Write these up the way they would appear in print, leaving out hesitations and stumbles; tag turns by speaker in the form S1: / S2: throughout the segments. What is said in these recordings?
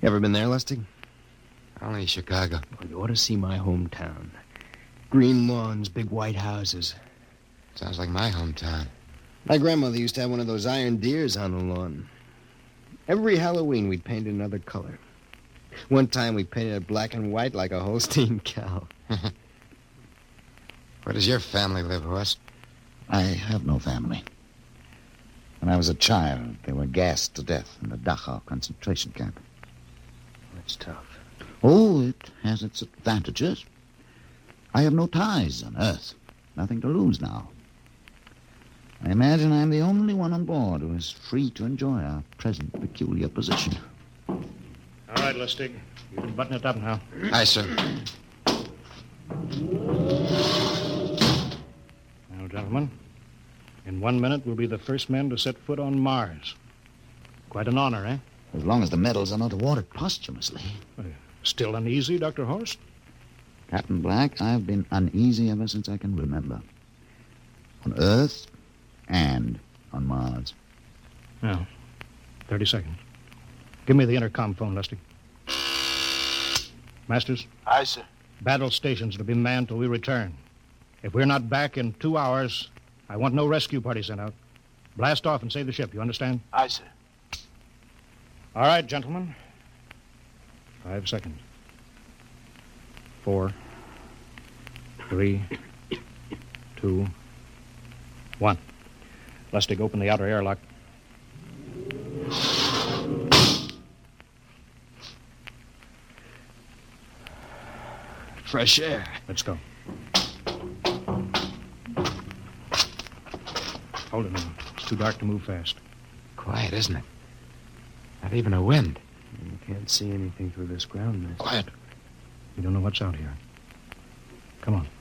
S1: Ever been there, Lustig?
S2: Only Chicago.
S1: Well, you ought to see my hometown. Green lawns, big white houses.
S2: Sounds like my hometown.
S1: My grandmother used to have one of those iron deers on the lawn. Every Halloween, we'd paint it another color. One time, we painted it black and white like a Holstein cow.
S2: Where does your family live, Horst?
S3: I have no family. When I was a child, they were gassed to death in the Dachau concentration camp.
S1: That's tough.
S3: Oh, it has its advantages. I have no ties on Earth. Nothing to lose now. I imagine I'm the only one on board who is free to enjoy our present peculiar position.
S4: All right, Lustig. You can button it up now.
S2: Aye, sir.
S4: Now, gentlemen, in 1 minute, we'll be the first men to set foot on Mars. Quite an honor, eh?
S3: As long as the medals are not awarded posthumously.
S4: Still uneasy, Dr. Horst?
S3: Captain Black, I've been uneasy ever since I can remember. On Earth and on Mars.
S4: Now, 30 seconds. Give me the intercom phone, Lustig. Masters?
S5: Aye, sir.
S4: Battle stations to be manned till we return. If we're not back in 2 hours, I want no rescue party sent out. Blast off and save the ship, you understand?
S5: Aye, sir.
S4: All right, gentlemen. 5 seconds. 4, 3, 2, 1. Lustig, open the outer airlock.
S1: Fresh air.
S4: Let's go. Hold it now. It's too dark to move fast.
S2: Quiet, isn't it? Not even a wind.
S1: You can't see anything through this ground mist.
S4: Quiet. We don't know what's out here. Come on.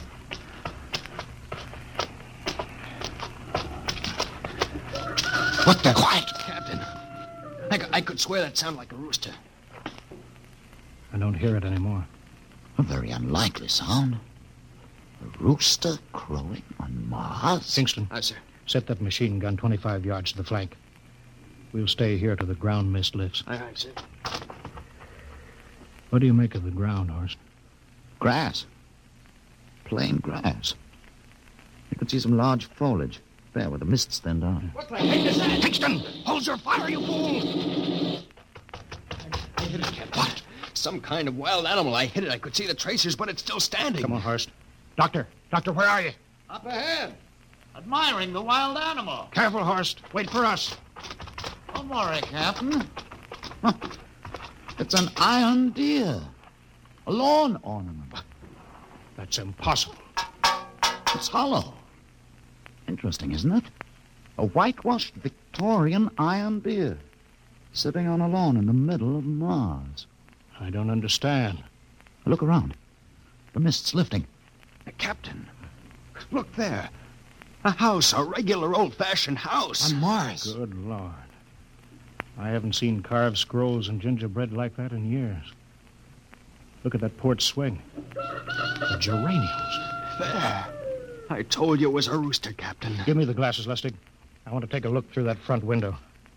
S2: What the?
S1: Quiet, Captain. I could swear that sounded like a rooster.
S4: I don't hear it anymore.
S3: A very unlikely sound. A rooster crowing on Mars?
S4: Kingston,
S1: Aye, sir.
S4: set that machine gun 25 yards to the flank. We'll stay here till the ground mist lifts.
S1: Aye, sir.
S4: What do you make of the ground, Horst?
S3: Grass. Plain grass. You could see some large foliage there where the mists stand down.
S1: What the heck is that?
S4: Kingston, hold your fire, you fool!
S1: I hit it, Captain. What? Some kind of wild animal. I hit it. I could see the tracers, but it's still standing.
S4: Come on, Horst. Doctor, where are you?
S5: Up ahead. Admiring the wild animal.
S4: Careful, Horst. Wait for us.
S5: Don't worry, Captain.
S3: Huh. It's an iron deer. A lawn ornament.
S4: That's impossible.
S3: It's hollow. Interesting, isn't it? A whitewashed Victorian iron deer sitting on a lawn in the middle of Mars.
S4: I don't understand.
S3: Look around. The mist's lifting.
S1: Captain, look there. A house, a regular old-fashioned house.
S2: On Mars.
S4: Good Lord. I haven't seen carved scrolls and gingerbread like that in years. Look at that port swing. The geraniums.
S1: There. I told you it was a rooster, Captain.
S4: Give me the glasses, Lustig. I want to take a look through that front window.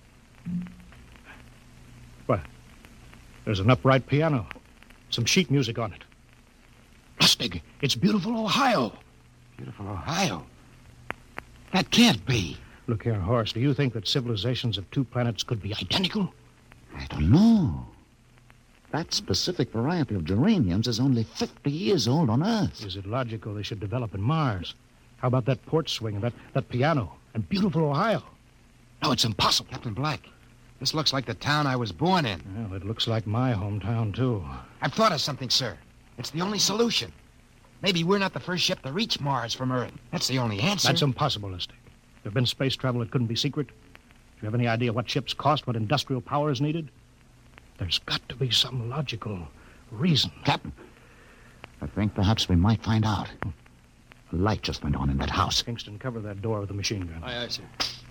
S4: What? There's an upright piano. Some sheet music on it. Lustig, it's beautiful Ohio.
S2: Beautiful Ohio. That can't be.
S4: Look here, Horace, do you think that civilizations of two planets could be identical?
S3: I don't know. That specific variety of geraniums is only 50 years old on Earth.
S4: Is it logical they should develop in Mars? How about that port swing and that piano and beautiful Ohio? No, it's impossible.
S2: Captain Black, this looks like the town I was born in.
S4: Well, it looks like my hometown, too.
S2: I've thought of something, sir. It's the only solution. Maybe we're not the first ship to reach Mars from Earth. That's the only answer.
S4: That's impossible, Lustig. If there'd been space travel, it couldn't be secret. Do you have any idea what ships cost, what industrial power is needed? There's got to be some logical reason.
S3: Captain, I think perhaps we might find out. A light just went on in that house.
S4: Kingston, cover that door with a machine gun.
S1: Aye, sir.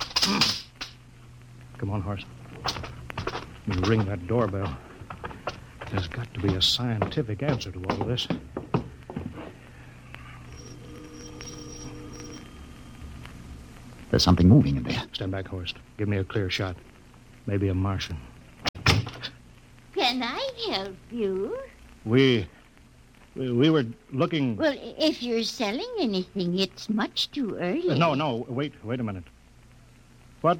S4: Come on, Horace. You ring that doorbell. There's got to be a scientific answer to all of this.
S3: There's something moving in there.
S4: Stand back, Horst. Give me a clear shot. Maybe a Martian.
S6: Can I help you?
S4: We were looking...
S6: Well, if you're selling anything, it's much too early.
S4: No, wait a minute. What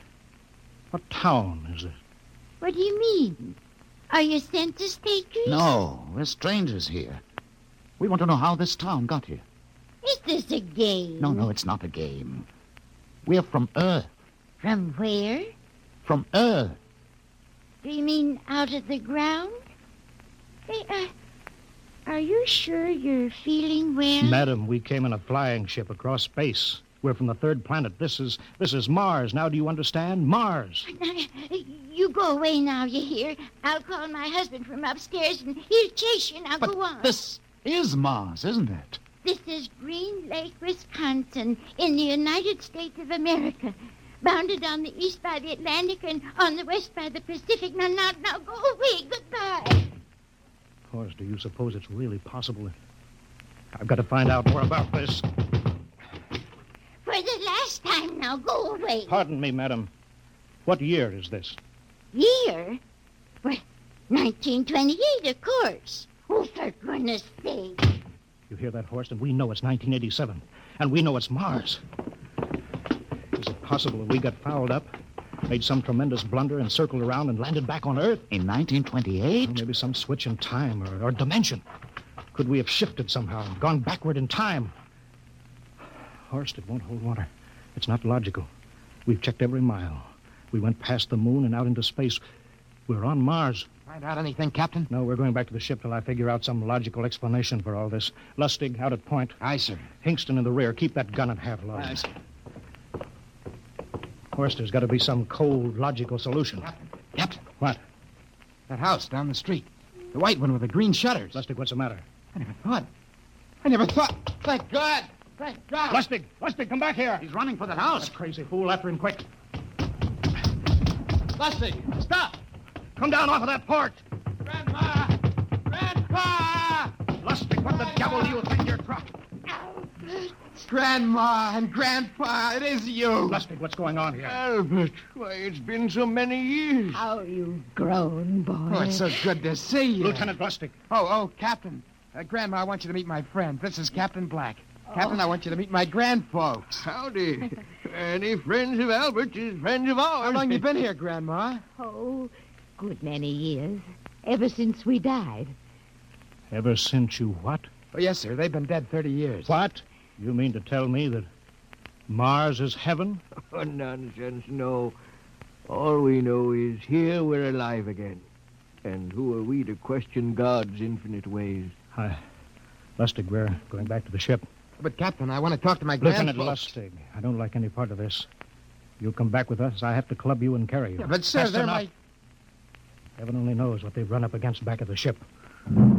S4: town is this?
S6: What do you mean? Are you census takers?
S3: No, we're strangers here. We want to know how this town got here.
S6: Is this a game?
S3: No, it's not a game. We're from Earth.
S6: From where?
S3: From Earth.
S6: Do you mean out of the ground? Hey, are you sure you're feeling well?
S4: Madam, we came in a flying ship across space. We're from the third planet. This is Mars. Now, do you understand? Mars.
S6: You go away now, you hear? I'll call my husband from upstairs and he'll chase you. Now, go on.
S3: This is Mars, isn't it?
S6: This is Green Lake, Wisconsin, in the United States of America. Bounded on the east by the Atlantic and on the west by the Pacific. Now, go away. Goodbye.
S4: Of course, do you suppose it's really possible? I've got to find out more about this.
S6: For the last time now, go away.
S4: Pardon me, madam. What year is this?
S6: Year? Well, 1928, of course. Oh, for goodness sake.
S4: You hear that, Horston? We know it's 1987, and we know it's Mars. Is it possible that we got fouled up, made some tremendous blunder, and circled around and landed back on Earth?
S3: In 1928?
S4: Or maybe some switch in time or dimension. Could we have shifted somehow and gone backward in time? Horst, it won't hold water. It's not logical. We've checked every mile. We went past the moon and out into space. We're on Mars.
S2: Find out anything, Captain?
S4: No, we're going back to the ship till I figure out some logical explanation for all this. Lustig, out at point.
S2: Aye, sir.
S4: Hingston in the rear. Keep that gun at half load.
S2: Aye, sir.
S4: Horst, there's got to be some cold, logical solution.
S2: Captain.
S4: What?
S2: That house down the street. The white one with the green shutters.
S4: Lustig, what's the matter?
S2: I never thought. Thank God. Thank God.
S4: Lustig, come back here.
S5: He's running for that house.
S4: That crazy fool, after him quick.
S5: Lustig, stop!
S4: Come down off of that porch.
S5: Grandma! Grandpa!
S4: Lustig, what the devil do you think you're trying?
S2: Grandma and Grandpa, it is you.
S4: Lustig, what's going on here?
S1: Albert, why, it's been so many years.
S6: How you've grown, boy.
S2: Oh, it's so good to see you.
S4: Lieutenant Lustig.
S2: Oh, Captain. Grandma, I want you to meet my friend. This is Captain Black. Captain, I want you to meet my grandfolks.
S1: Howdy. Any friends of Albert's is friends of ours.
S2: How long you been here, Grandma?
S7: Oh, good many years. Ever since we died.
S4: Ever since you what?
S2: Oh, yes, sir. They've been dead 30 years.
S4: What? You mean to tell me that Mars is heaven?
S1: Oh, nonsense, no. All we know is here we're alive again. And who are we to question God's infinite ways?
S4: Lustig, we're going back to the ship.
S2: But, Captain, I want to talk to my
S4: Lieutenant
S2: grandfolks.
S4: Lustig, I don't like any part of this. You'll come back with us. I have to club you and carry you.
S2: Yeah, but, sir,
S4: That's
S2: they're
S4: enough.
S2: my...
S4: Heaven only knows what they've run up against back of the ship.